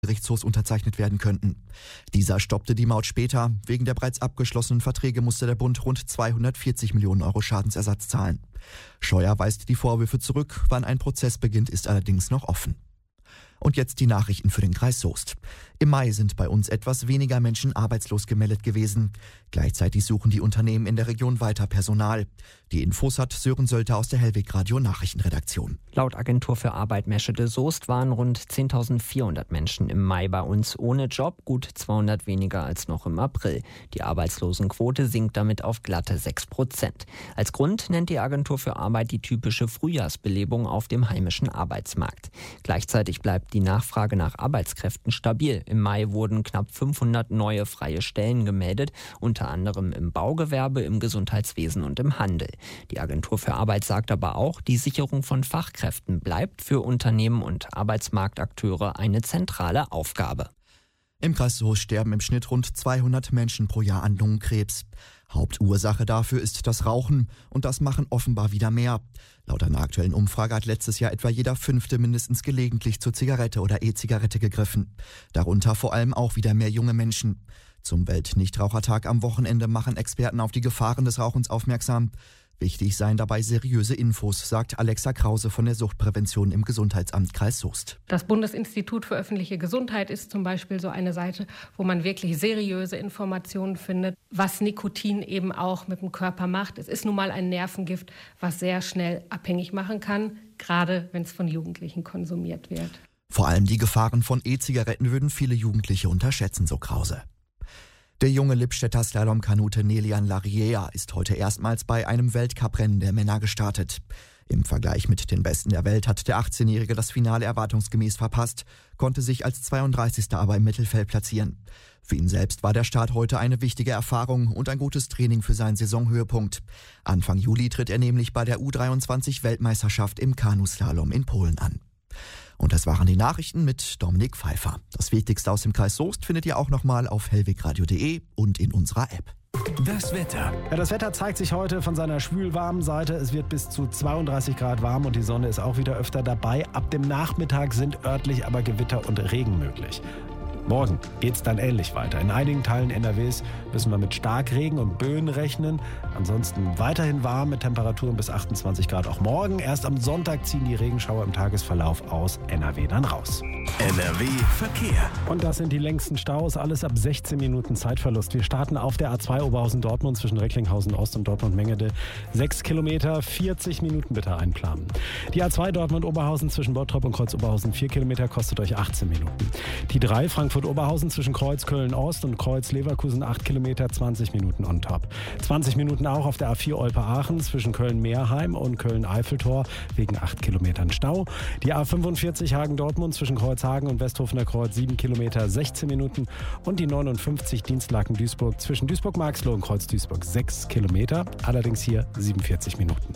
Gerichtshofs unterzeichnet werden könnten. Dieser stoppte die Maut später. Wegen der bereits abgeschlossenen Verträge musste der Bund rund 240 Millionen Euro Schadensersatz zahlen. Scheuer weist die Vorwürfe zurück. Wann ein Prozess beginnt, ist allerdings noch offen. Und jetzt die Nachrichten für den Kreis Soest. Im Mai sind bei uns etwas weniger Menschen arbeitslos gemeldet gewesen. Gleichzeitig suchen die Unternehmen in der Region weiter Personal. Die Infos hat Sören Sölter aus der Hellweg Radio Nachrichtenredaktion. Laut Agentur für Arbeit Meschede Soest waren rund 10.400 Menschen im Mai bei uns ohne Job, gut 200 weniger als noch im April. Die Arbeitslosenquote sinkt damit auf glatte 6%. Als Grund nennt die Agentur für Arbeit die typische Frühjahrsbelebung auf dem heimischen Arbeitsmarkt. Gleichzeitig bleibt die Nachfrage nach Arbeitskräften stabil. Im Mai wurden knapp 500 neue freie Stellen gemeldet, unter anderem im Baugewerbe, im Gesundheitswesen und im Handel. Die Agentur für Arbeit sagt aber auch, die Sicherung von Fachkräften bleibt für Unternehmen und Arbeitsmarktakteure eine zentrale Aufgabe. Im Kreis Soest sterben im Schnitt rund 200 Menschen pro Jahr an Lungenkrebs. Hauptursache dafür ist das Rauchen und das machen offenbar wieder mehr. Laut einer aktuellen Umfrage hat letztes Jahr etwa jeder Fünfte mindestens gelegentlich zur Zigarette oder E-Zigarette gegriffen. Darunter vor allem auch wieder mehr junge Menschen. Zum Weltnichtrauchertag am Wochenende machen Experten auf die Gefahren des Rauchens aufmerksam. Wichtig seien dabei seriöse Infos, sagt Alexa Krause von der Suchtprävention im Gesundheitsamt Kreis Soest. Das Bundesinstitut für öffentliche Gesundheit ist zum Beispiel so eine Seite, wo man wirklich seriöse Informationen findet, was Nikotin eben auch mit dem Körper macht. Es ist nun mal ein Nervengift, was sehr schnell abhängig machen kann, gerade wenn es von Jugendlichen konsumiert wird. Vor allem die Gefahren von E-Zigaretten würden viele Jugendliche unterschätzen, so Krause. Der junge Lippstädter Slalomkanute Nelian Larriea ist heute erstmals bei einem Weltcuprennen der Männer gestartet. Im Vergleich mit den Besten der Welt hat der 18-Jährige das Finale erwartungsgemäß verpasst, konnte sich als 32. aber im Mittelfeld platzieren. Für ihn selbst war der Start heute eine wichtige Erfahrung und ein gutes Training für seinen Saisonhöhepunkt. Anfang Juli tritt er nämlich bei der U23-Weltmeisterschaft im Kanuslalom in Polen an. Und das waren die Nachrichten mit Dominik Pfeiffer. Das Wichtigste aus dem Kreis Soest findet ihr auch nochmal auf hellwegradio.de und in unserer App. Das Wetter. Ja, das Wetter zeigt sich heute von seiner schwülwarmen Seite. Es wird bis zu 32 Grad warm und die Sonne ist auch wieder öfter dabei. Ab dem Nachmittag sind örtlich aber Gewitter und Regen möglich. Morgen geht's dann ähnlich weiter. In einigen Teilen NRWs müssen wir mit Starkregen und Böen rechnen. Ansonsten weiterhin warm mit Temperaturen bis 28 Grad auch morgen. Erst am Sonntag ziehen die Regenschauer im Tagesverlauf aus NRW dann raus. NRW Verkehr. Und das sind die längsten Staus, alles ab 16 Minuten Zeitverlust. Wir starten auf der A2 Oberhausen-Dortmund zwischen Recklinghausen Ost und Dortmund-Mengede. 6 Kilometer, 40 Minuten bitte einplanen. Die A2 Dortmund-Oberhausen zwischen Bottrop und Kreuz-Oberhausen 4 Kilometer kostet euch 18 Minuten. Die 3 Frankfurt-Oberhausen zwischen Kreuz-Köln-Ost und Kreuz-Leverkusen 8 Kilometer, 20 Minuten on top. 20 Minuten auch auf der A4 Olpe-Aachen zwischen Köln-Meerheim und Köln-Eiffeltor wegen 8 Kilometern Stau. Die A45 Hagen-Dortmund zwischen Kreuzhagen und Westhofener Kreuz 7 Kilometer, 16 Minuten. Und die 59 Dienstlaken-Duisburg zwischen Duisburg-Marxloh und Kreuz-Duisburg 6 Kilometer, allerdings hier 47 Minuten.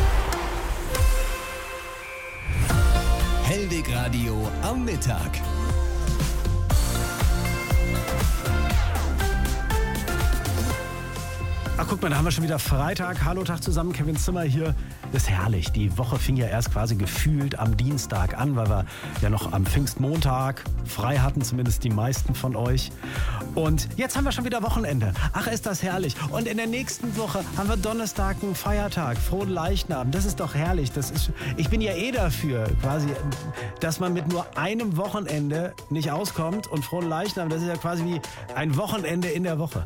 Hellweg Radio am Mittag. Ach, guck mal, da haben wir schon wieder Freitag. Hallo, Tag zusammen, Kevin Zimmer hier. Das ist herrlich. Die Woche fing ja erst quasi gefühlt am Dienstag an, weil wir ja noch am Pfingstmontag frei hatten, zumindest die meisten von euch. Und jetzt haben wir schon wieder Wochenende. Ach, ist das herrlich. Und in der nächsten Woche haben wir Donnerstag einen Feiertag, Frohen Leichnam. Das ist doch herrlich. Ich bin ja dafür, quasi, dass man mit nur einem Wochenende nicht auskommt. Und Frohen Leichnam, das ist ja quasi wie ein Wochenende in der Woche.